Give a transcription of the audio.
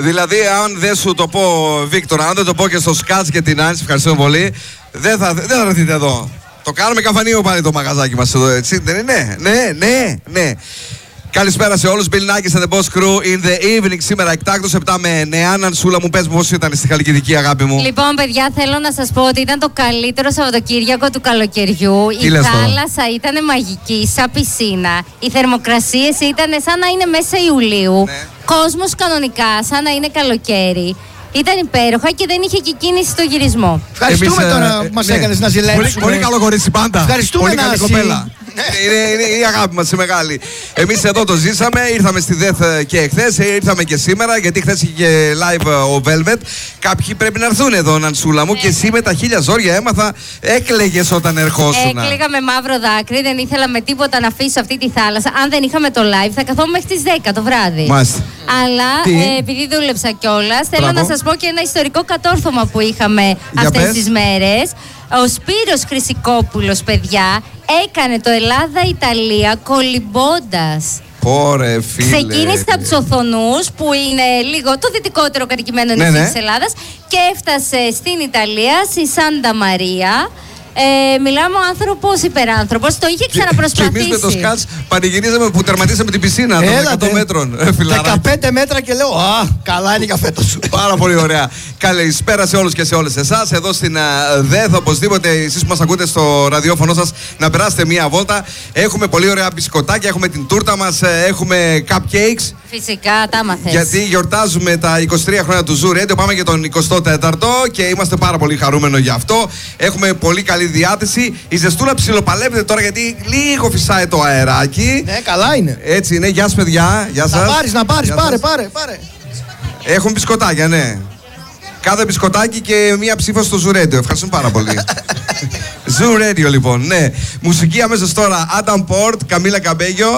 Δηλαδή, αν δεν σου το πω, Βίκτορ, αν δεν το πω και στο Σκάτς και την Άνση, ευχαριστούμε πολύ, δεν θα έρθετε εδώ. Το κάνουμε καφανείο πάλι το μαγαζάκι μας εδώ, έτσι, δεν είναι? Ναι. Καλησπέρα σε όλους. Bill Nackis and the Boss Crew in the evening. Σήμερα εκτάκτως 7 με 9. Νανσούλα μου, πες μου πώς ήταν στη Χαλκιδική, αγάπη μου. Λοιπόν, παιδιά, θέλω να σας πω ότι ήταν το καλύτερο Σαββατοκύριακο του καλοκαιριού. Τι η λες θάλασσα τώρα? Ήταν μαγική, σαν πισίνα. Οι θερμοκρασίες ήταν σαν να είναι μέσα Ιουλίου. Ναι. Κόσμος κανονικά, σαν να είναι καλοκαίρι. Ήταν υπέροχα και δεν είχε και κίνηση στο γυρισμό. Ευχαριστούμε τώρα που μας έκανες να ζηλέψουμε. Πολύ καλό κορίτσι πάντα. Ευχαριστούμε, πολύ καλή κοπέλα. Είναι η αγάπη μας η μεγάλη. Εμείς εδώ το ζήσαμε, ήρθαμε στη ΔΕΘ και εχθές, ήρθαμε και σήμερα, γιατί χθες είχε και live ο Velvet. Κάποιοι πρέπει να έρθουν εδώ, Νανσούλα μου, και εσύ με τα χίλια ζόρια έμαθα, έκλαιγες όταν ερχόσουν. Έκλαιγα με μαύρο δάκρυ, δεν ήθελα με τίποτα να αφήσω αυτή τη θάλασσα. Αν δεν είχαμε το live, θα καθόμουν μέχρι τις 10 το βράδυ. Μάλιστα. Αλλά επειδή δούλεψα κιόλας, θέλω να σας πω και ένα ιστορικό κατόρθωμα που είχαμε αυτές τις μέρες. Ο Σπύρος Χρυσικόπουλος, παιδιά, έκανε το Ελλάδα-Ιταλία κολυμπώντας. Ωραία, φίλε. Ξεκίνησε από τους Οθονούς, που είναι λίγο το δυτικότερο κατοικημένο νησί της Ελλάδας, και έφτασε στην Ιταλία, στη Σάντα Μαρία. Μιλάμε ο άνθρωπος υπεράνθρωπος, το είχε ξαναπροσπαθήσει. Και εμείς με το Σκάτς πανηγυρίζαμε που τερματίσαμε την πισίνα των 100 μέτρων. 15 μέτρα και λέω, καλά είναι για φέτος. Πάρα πολύ ωραία. Καλησπέρα σε όλους και σε όλες εσάς. Εδώ στην ΔΕΘ, οπωσδήποτε εσείς που μας ακούτε στο ραδιόφωνο σας, να περάσετε μία βόλτα. Έχουμε πολύ ωραία μπισκοτάκια, έχουμε την τούρτα μας, έχουμε cupcakes. Φυσικά, τα άμαθες. Γιατί γιορτάζουμε τα 23 χρόνια του Zoo Radio, πάμε για τον 24ο και είμαστε πάρα πολύ χαρούμενοι γι' αυτό. Έχουμε πολύ καλή διάθεση. Η ζεστούλα ψιλοπαλεύεται τώρα γιατί λίγο φυσάει το αεράκι. Ναι, καλά είναι. Έτσι είναι. Γεια σας, παιδιά. Γεια σας. Να πάρεις, πάρε. Έχουν μπισκοτάκια, ναι. Κάθε μπισκοτάκι και μία ψήφο στο Zoo Radio. Ευχαριστούμε πάρα πολύ. Zoo Radio, λοιπόν, ναι. Μουσική αμέσως τώρα. Adam Port, Camila Cabello.